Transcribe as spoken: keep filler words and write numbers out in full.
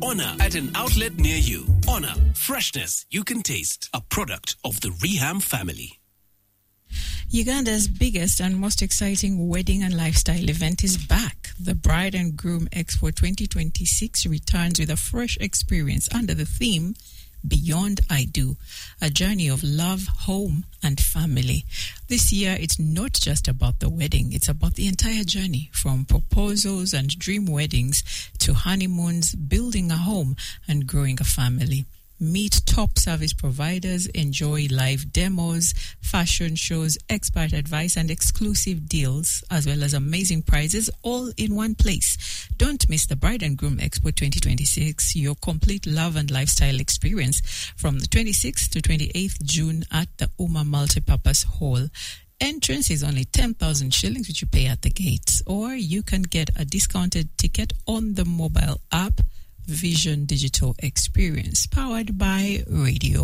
Honor at an outlet near you. Honor, freshness you can taste. A product of the Reham family. Uganda's biggest and most exciting wedding and lifestyle event is back. The Bride and Groom Expo twenty twenty-six returns with a fresh experience under the theme Beyond I Do, a journey of love, home, and family. This year, it's not just about the wedding, it's about the entire journey, from proposals and dream weddings to honeymoons, building a home, and growing a family. Meet top service providers, enjoy live demos, fashion shows, expert advice, and exclusive deals, as well as amazing prizes, all in one place. Don't miss the Bride and Groom Expo twenty twenty-six, your complete love and lifestyle experience, from the twenty-sixth to twenty-eighth June at the Uma Multipurpose Hall. Entrance is only ten thousand shillings, which you pay at the gates, or you can get a discounted ticket on the mobile app Vision Digital Experience, powered by Radio